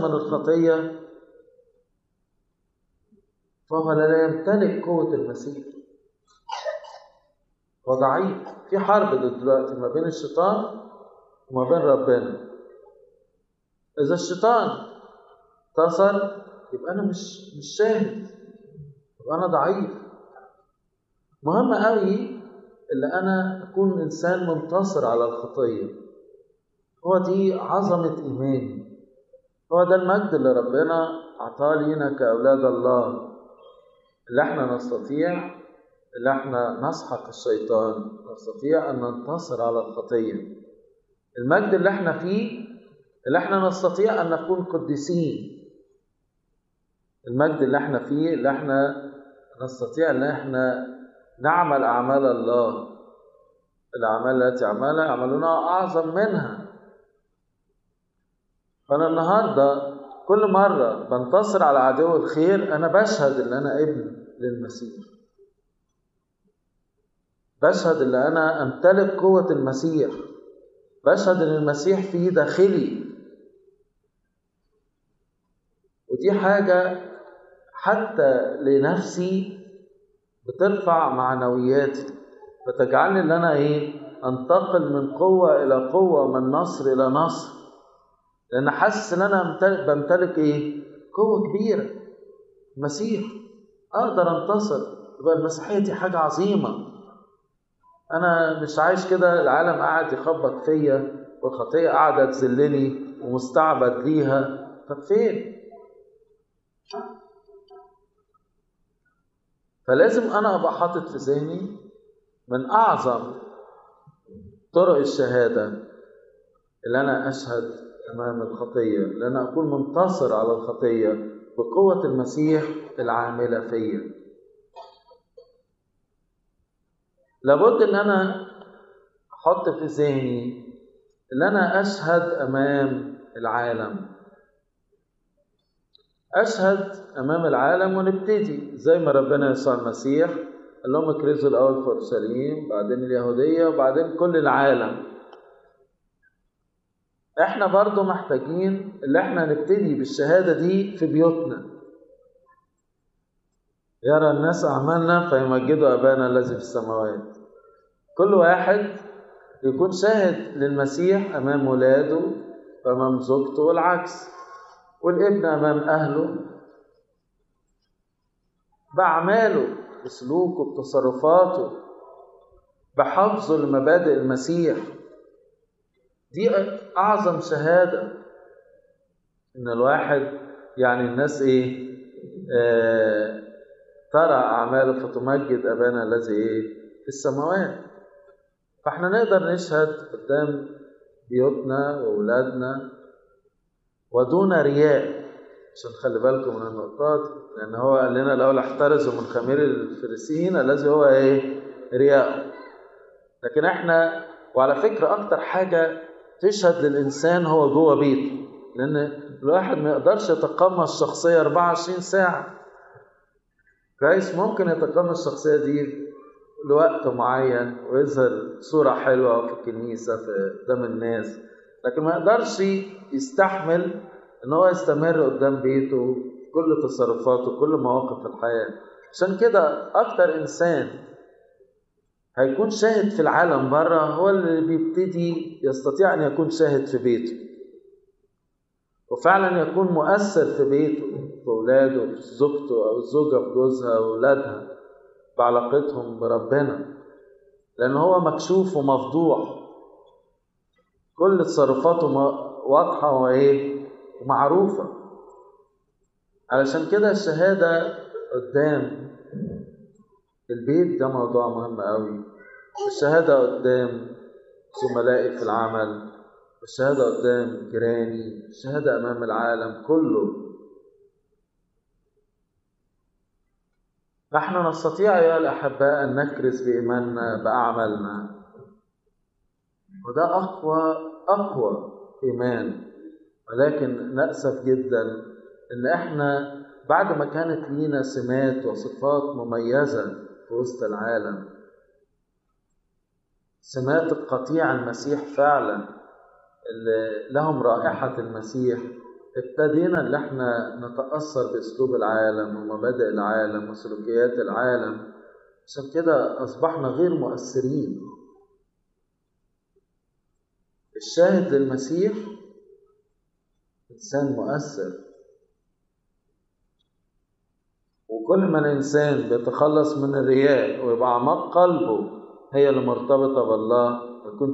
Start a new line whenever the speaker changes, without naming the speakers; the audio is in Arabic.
من الخطية فهو لا يمتلك قوة المسيح، وضعيف. في حرب دلوقتي ما بين الشيطان وما بين ربنا. إذا الشيطان انتصر يبقى أنا مش شاهد، يبقى أنا ضعيف. مهم قوي اللي أنا أكون إنسان منتصر على الخطية. هو دي عظمة إيماني، هو ده المجد اللي ربنا أعطاه لينا كأولاد الله، اللي احنا نستطيع، اللي احنا نسحق الشيطان، نستطيع أن ننتصر على الخطية. المجد اللي احنا فيه اللي احنا نستطيع أن نكون قديسين. المجد اللي احنا فيه اللي احنا نستطيع أن احنا نعمل أعمال الله، الأعمال التي عملها يعملونها أعظم منها. فأنا النهاردة كل مرة بنتصر على عدو الخير أنا بشهد أن أنا ابن للمسيح، بشهد أن أنا أمتلك قوة المسيح، بشهد أن المسيح في داخلي. ودي حاجة حتى لنفسي بترفع معنوياتي، فتجعلني أن أنا أنتقل من قوة إلى قوة، من نصر إلى نصر، لأن حاسس أن أنا بمتلك قوة كبيرة. المسيح أقدر أنتصر، يبقى المسيحية دي حاجة عظيمة. أنا مش عايش كده العالم قاعد يخبط فيا والخطية قاعدة تذلني ومستعبد ليها. طب فين؟ فلازم أنا أبقى حاطط في ذهني من أعظم طرق الشهادة اللي أنا أشهد أمام الخطية، لأن أكون منتصر على الخطية بقوة المسيح العاملة فيا. لابد أن أنا أحط في ذهني أن أنا أشهد أمام العالم، أشهد أمام العالم. ونبتدي زي ما ربنا يسوع المسيح قال لهم اكرزوا الأول في أورشليم، بعدين اليهودية، وبعدين كل العالم. احنا برضو محتاجين اللي احنا نبتدي بالشهادة دي في بيوتنا. يرى الناس أعمالنا فيمجدوا أبانا الذي في السماوات. كل واحد يكون شاهد للمسيح أمام ولاده وأمام زوجته، والعكس، والابن أمام أهله بأعماله، بسلوكه، بتصرفاته، بحفظه لمبادئ المسيح. دي أعظم شهادة، إن الواحد الناس ترى أعماله فتمجد أبانا الذي في السماوات. فإحنا نقدر نشهد قدام بيوتنا وأولادنا ودون رياء، عشان خلي بالكم من النقطات، لأن هو قال لنا الأول احترزوا من خمير الفريسيين الذي هو رياء. لكن احنا، وعلى فكرة أكتر حاجة تشهد للإنسان هو جوه بيته، لأن الواحد ما يقدرش يتقمص شخصية 24 ساعة. كويس، ممكن يتقمص الشخصية دي لوقت معين ويظهر صورة حلوة في الكنيسة في قدام الناس، لكن ما يقدرش يستحمل ان هو يستمر قدام بيته في كل تصرفاته كل مواقف الحياة. عشان كده اكتر انسان هيكون شاهد في العالم بره هو اللي بيبتدي يستطيع ان يكون شاهد في بيته، وفعلا يكون مؤثر في بيته، في اولاده، في زوجته، او الزوجة في جوزها واولادها، بعلاقتهم بربنا، لأن هو مكشوف ومفضوح، كل تصرفاته واضحة ومعروفة. علشان كده الشهادة قدام البيت ده موضوع مهم قوي، الشهادة قدام زملائي في العمل، الشهادة قدام جيراني، الشهادة أمام العالم كله. نحن نستطيع يا الأحباء أن نكرز بإيماننا بأعمالنا، وده أقوى إيمان. ولكن نأسف جدا إن إحنا بعد ما كانت لينا سمات وصفات مميزة في وسط العالم، سمات القطيع المسيح فعلا اللي لهم رائحة المسيح، ابتدينا اللي احنا نتأثر بأسلوب العالم ومبادئ العالم وسلوكيات العالم، عشان كده أصبحنا غير مؤثرين. الشاهد للمسيح إنسان مؤثر، وكل ما الإنسان بيتخلص من الرياء ويبقى أعماق قلبه هي اللي مرتبطة بالله يكون